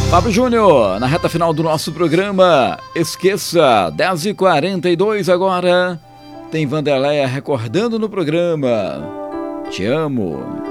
Fábio Júnior, na reta final do nosso programa. Esqueça, 10h42 agora. Tem Vanderleia recordando no programa. Te amo.